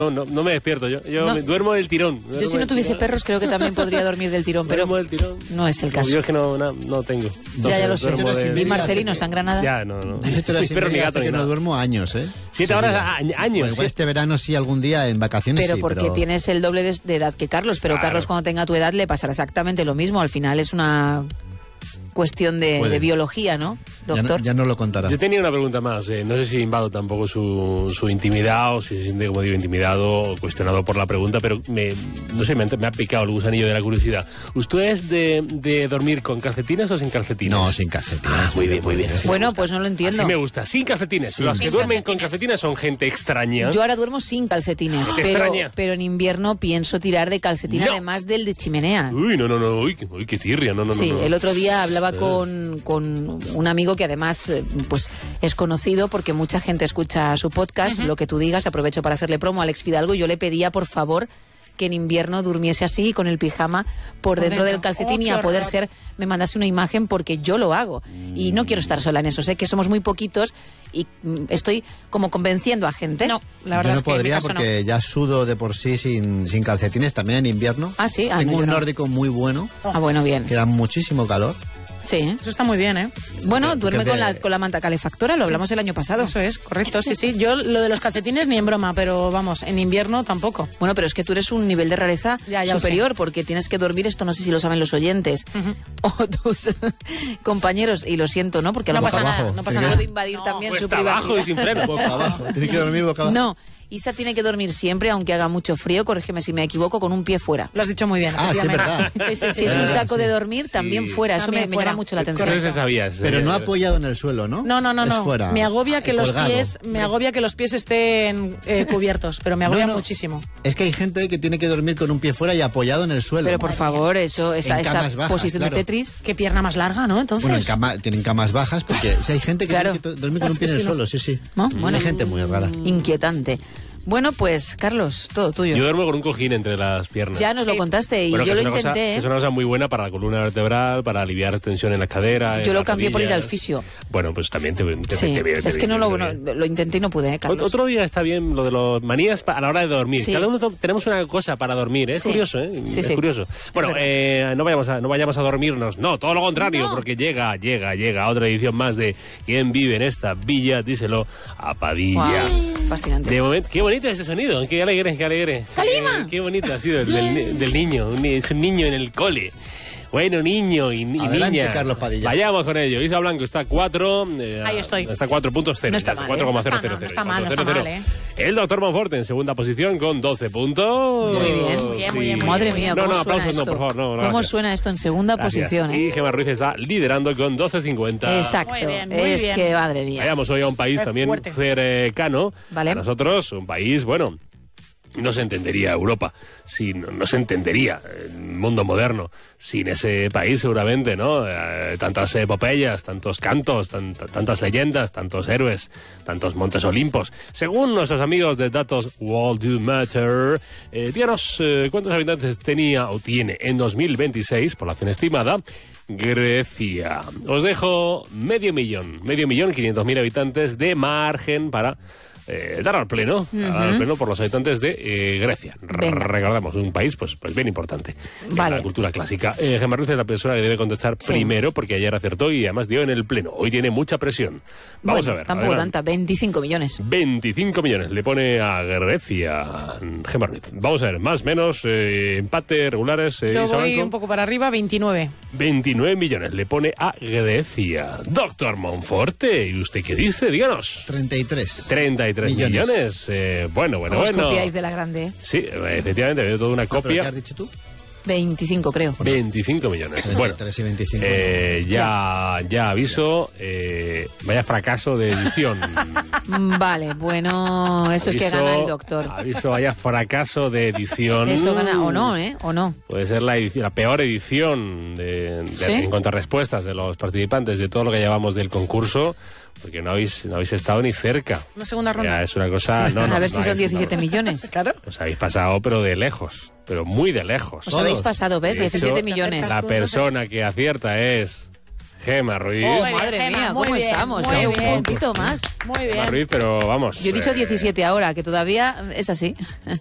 No me despierto, yo No. me duermo del tirón. Yo si no tuviese perros creo que también podría dormir del tirón, pero Duermo del tirón. no es el caso. Yo es que no tengo. Ya lo sé. duermo Y Marcelino está en Granada. Ya, no. Dice tú Ni perro ni gato que ni no nada. duermo años, ¿eh? 7 horas años. Bueno, igual este verano sí, algún día en vacaciones Pero sí, porque tienes el doble de edad que Carlos, pero Claro. Carlos cuando tenga tu edad le pasará exactamente lo mismo. Al final es una cuestión Puede. de biología, ¿no, doctor? Ya no lo contará. Yo tenía una pregunta más. No sé si invado tampoco su intimidad o si se siente, como digo, intimidado o cuestionado por la pregunta, pero me ha picado el gusanillo de la curiosidad. ¿Usted es de dormir con calcetines o sin calcetines? No, sin calcetines. Muy bien, muy bien. Así Bueno, me gusta. pues no lo entiendo. Así me gusta. Sin calcetines. Sí, Los que sin duermen con calcetines son gente extraña. Yo ahora duermo sin calcetines, Te extraña. pero en invierno pienso tirar de calcetín, No. además del de chimenea. Uy, no. Uy, qué tirria. No. Sí, el otro día hablaba con un amigo que además pues es conocido porque mucha gente escucha su podcast, Lo que tú digas, aprovecho para hacerle promo a Alex Fidalgo, y yo le pedía por favor que en invierno durmiese así con el pijama por dentro del calcetín y a poder ser me mandase una imagen porque yo lo hago y no quiero estar sola en eso, sé que somos muy poquitos y estoy como convenciendo a gente. No, la verdad Yo no es que en mi podría caso porque ya sudo de por sí sin calcetines, también en invierno. Ah, sí. Tengo no, yo un no. nórdico muy bueno, Ah, bueno, bien. que da muchísimo calor. Sí. Eso está muy bien, ¿eh? Bueno, duerme Porque con la manta calefactora, lo hablamos el año pasado. Eso es, correcto. Sí. Yo lo de los calcetines ni en broma, pero vamos, en invierno tampoco. Bueno, pero es que tú eres un nivel de rareza Ya lo superior porque tienes que dormir, esto no sé si lo saben los oyentes o tus compañeros, y lo siento, ¿no? Porque a lo No mejor pasa nada, abajo. no pasa ¿Qué? nada. puedo invadir también su Cuesta abajo y privacidad. sin freno. Boca abajo. Tiene que dormir boca abajo. No, Isa tiene que dormir siempre, aunque haga mucho frío, corrígeme si me equivoco, con un pie fuera. Lo has dicho muy bien. Ah, sí, efectivamente. verdad. Sí. Si es un verdad, saco sí. de dormir, también fuera. Eso También me fuera. llama mucho la Eso atención. se sabía. Pero no apoyado en el suelo, ¿no? No. Es fuera. Me agobia que los colgado. pies estén cubiertos, pero me agobia No. muchísimo. Es que hay gente que tiene que dormir con un pie fuera y apoyado en el suelo. Pero por favor, esa camas bajas, posición claro. de Tetris. Qué pierna más larga, ¿no? Entonces. Bueno, tienen camas bajas porque si hay gente que Claro. tiene que dormir con un pie en el suelo, sí. ¿No? Bueno. Hay gente muy rara. Inquietante. Bueno, pues, Carlos, todo tuyo. Yo duermo con un cojín entre las piernas. Ya nos lo contaste y Bueno, yo que lo es una cosa- intenté. que es una cosa muy buena para la columna vertebral, para aliviar tensión en la cadera. Yo en lo las cambié por ir al rodillas. fisio. Bueno, pues también te Sí, viene es que no bien. lo intenté y no pude, Carlos. Otro día está bien lo de los manías a la hora de dormir. Sí. Cada uno tenemos una cosa para dormir, ¿eh? Es Sí. curioso, ¿eh? Sí, es sí. curioso. Bueno, no vayamos a dormirnos. No, todo lo contrario, porque llega otra edición más de ¿Quién vive en esta villa? Díselo a Padilla. Guau, fascinante. De momento, qué bonito este sonido, qué alegre. ¡Calima! Qué bonito ha sido el del niño, es un niño en el cole. Bueno, niño y Adelante, niña. Carlos Padilla. Vayamos con ello. Isa Blanco está a 4. Ahí estoy. Está a 4.0. No está mal, 4,000. No está mal, ¿eh? El doctor Monforte en segunda posición con 12 puntos. Muy bien. Muy bien. Madre mía, No, ¿cómo suena aplausos esto? no, por favor, no, ¿Cómo gracias. suena esto en segunda Gracias. posición? Y Gemma Ruiz está liderando con 12,50. Exacto. Muy bien, muy es bien. que, madre mía. Vayamos hoy a un país Qué también fuerte. cercano. Vale. A nosotros, un país, bueno, no se entendería Europa, no se entendería el mundo moderno sin ese país seguramente, ¿no? Tantas epopeyas, tantos cantos, tantas leyendas, tantos héroes, tantos montes olimpos. Según nuestros amigos de datos World Do Matter, díganos cuántos habitantes tenía o tiene en 2026, población estimada, Grecia. Os dejo 500.000 habitantes de margen para dar al pleno, por los habitantes de Grecia. Venga. Recordamos, un país pues bien importante en Vale. la cultura clásica. Gemma Ruiz es la persona que debe contestar Sí. primero, porque ayer acertó y además dio en el pleno. Hoy tiene mucha presión. Vamos Bueno, a ver. tampoco adelante. tanta, 25 millones. 25 millones le pone a Grecia Gemma Ruiz. Vamos a ver, más menos, empate, regulares. Yo Isa voy Blanco. un poco para arriba, 29. 29 millones le pone a Grecia. Doctor Monforte, ¿y usted qué dice? Díganos. 33. 33 millones. Bueno. Os copiáis de la grande, ¿eh? Sí, efectivamente, veo toda una ¿Pero qué copia. has dicho tú? 25, creo. 25 millones. Bueno, 33 y 25. ya aviso, vaya fracaso de edición. Vale, bueno, eso es que Aviso- gana el doctor. Aviso, vaya fracaso de edición. Eso gana, o no, ¿eh? O no. Puede ser la peor edición ¿Sí? en cuanto a respuestas de los participantes de todo lo que llevamos del concurso, porque no habéis estado ni cerca. Una segunda ronda. Ya, es una cosa... No, A ver si son habéis- 17 millones. Claro. Os habéis pasado, pero de lejos, pero muy de lejos. Os habéis Todos. pasado, ¿ves? De hecho, 17 millones. La persona que acierta es Gema Ruiz. Oh, Muy bien, madre Gema, mía, muy ¿cómo bien, estamos? muy Un bien. puntito más. Muy Gema bien. Ruiz, pero vamos. Yo he dicho 17 ahora, que todavía es así.